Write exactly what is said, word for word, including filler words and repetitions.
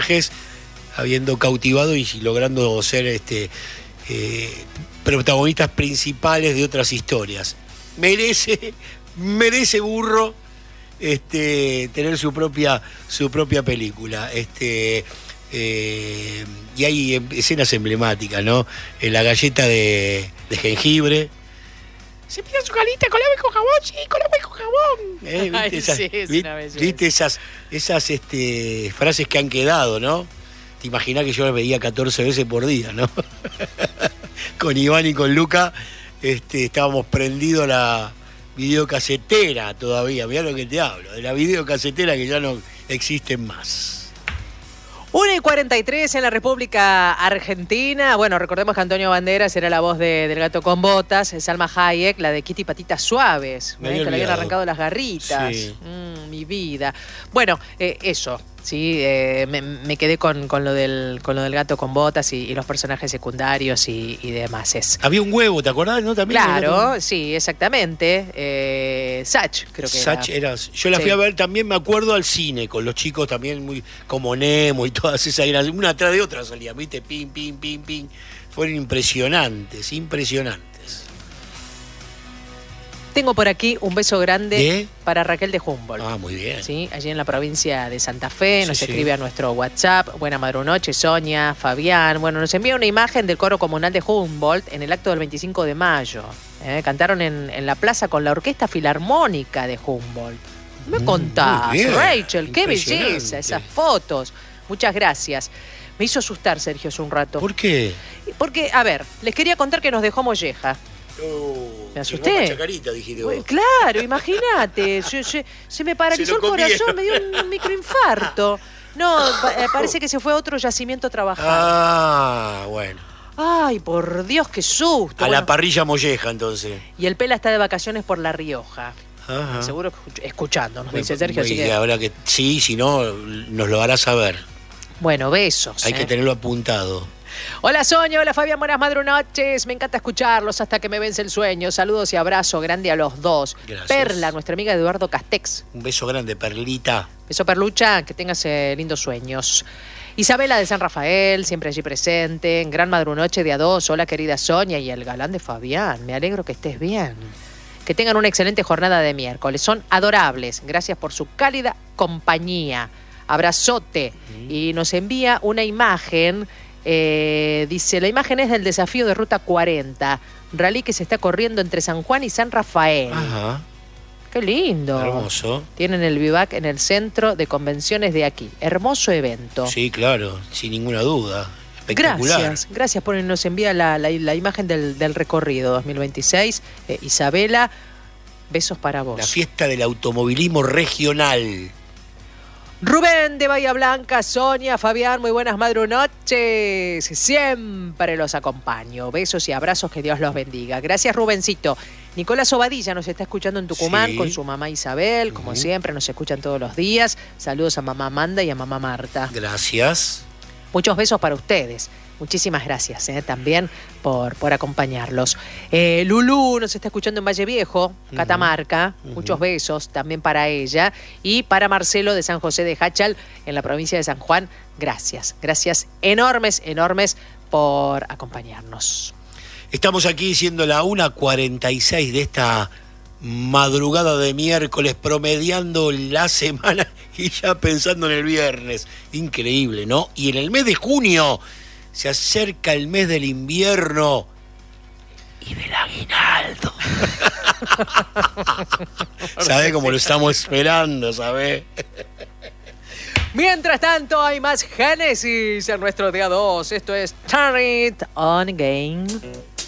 habiendo cautivado y logrando ser este, eh, protagonistas principales de otras historias. Merece, merece Burro este, tener su propia, su propia película. Este, eh, y hay escenas emblemáticas, ¿no? En la galleta de, de jengibre. Se pide su calita con agua y con jabón, sí, con agua y con jabón. ¿Eh? ¿Viste, Ay, esas, sí, es vi, una belleza. ¿viste esas, esas este, frases que han quedado, ¿no? Te imaginás que yo las veía catorce veces por día, ¿no? Con Iván y con Luca este, estábamos prendidos a la videocasetera todavía. Mirá lo que te hablo, de la videocasetera que ya no existen más. una y cuarenta y tres en la República Argentina. Bueno, recordemos que Antonio Banderas era la voz de, del Gato con Botas, Salma Hayek, la de Kitty Patitas Suaves, Me ¿eh? había Que le habían olvidado. arrancado las garritas. Sí. Mm, mi vida. Bueno, eh, eso, sí, eh, me, me quedé con, con, lo del, con lo del Gato con Botas y, y los personajes secundarios y, y demás. Es. Había un huevo, ¿te acordás? ¿No? También. Claro, sí, exactamente. Eh, Sach, creo que Sach era. era. Yo la Sí. fui a ver también, me acuerdo, al cine, con los chicos también, muy como Nemo y todas esas. Eran una atrás de otra salían, ¿viste? Pim, pim, pim, pim. Fueron impresionantes, impresionantes. Tengo por aquí un beso grande ¿De? para Raquel de Humboldt. Ah, muy bien. ¿Sí? Allí en la provincia de Santa Fe, nos Sí, sí. escribe a nuestro WhatsApp. Buena madrunoche, Sonia, Fabián. Bueno, nos envía una imagen del coro comunal de Humboldt en el acto del veinticinco de mayo. ¿eh? Cantaron en, en la plaza con la Orquesta Filarmónica de Humboldt. ¿Me Mm, contás, muy bien. Rachel? Qué Impresionante. belleza, esas fotos. Muchas gracias. Me hizo asustar, Sergio, hace un rato. ¿Por qué? Porque, a ver, les quería contar que nos dejó molleja. Oh, Me asusté. Una chacarita, dijiste vos. Uy, claro, imagínate. Se, se- se me paralizó Se lo el corazón, comieron. me dio un microinfarto. No, pa- eh, parece que se fue a otro yacimiento a trabajar. Ah, bueno. Ay, por Dios, qué susto. A Bueno, la parrilla molleja, entonces. y el Pela está de vacaciones por La Rioja. Ajá. Seguro que escuch- escuchando, nos Muy- dice Sergio. Así muy- que, habrá que sí, si no, nos lo hará saber. bueno, besos. Hay eh. que tenerlo apuntado. Hola Sonia, hola Fabián, buenas madrunoches. Me encanta escucharlos hasta que me vence el sueño. Saludos y abrazo grande a los dos. Gracias. Perla, nuestra amiga Eduardo Castex. Un beso grande, Perlita. Beso Perlucha, que tengas eh, lindos sueños. Isabela de San Rafael, siempre allí presente. En Gran Madrunoche de a dos. Hola querida Sonia y el galán de Fabián. Me alegro que estés bien. Que tengan una excelente jornada de miércoles. Son adorables. Gracias por su cálida compañía. Abrazote. Y nos envía una imagen. Eh, dice, la imagen es del desafío de Ruta cuarenta. Rally que se está corriendo entre San Juan y San Rafael. Ajá. Qué lindo. Hermoso. Tienen el vivac en el centro de convenciones de aquí. Hermoso evento. Sí, claro, sin ninguna duda. Espectacular. Gracias, gracias por nos envía la, la, la imagen del, del recorrido dos mil veintiséis. Eh, Isabela, besos para vos. La fiesta del automovilismo regional. Rubén de Bahía Blanca, Sonia, Fabián, muy buenas madrunoches. Siempre los acompaño. Besos y abrazos, que Dios los bendiga. Gracias, Rubencito. Nicolás Obadilla nos está escuchando en Tucumán Sí. con su mamá Isabel. Como Ujú. siempre, nos escuchan todos los días. Saludos a mamá Amanda y a mamá Marta. Gracias. Muchos besos para ustedes. Muchísimas gracias eh, también por, por acompañarlos. Eh, Lulú nos está escuchando en Valle Viejo, Catamarca. Ujú. Muchos besos también para ella. Y para Marcelo de San José de Hachal, en la provincia de San Juan. Gracias. Gracias enormes, enormes por acompañarnos. Estamos aquí siendo la una cuarenta y seis de esta madrugada de miércoles, promediando la semana y ya pensando en el viernes. Increíble, ¿no? Y en el mes de junio se acerca el mes del invierno y del aguinaldo. ¿Sabe cómo lo estamos esperando, sabe? Mientras tanto, hay más Génesis en nuestro día dos. Esto es Turn It On Again.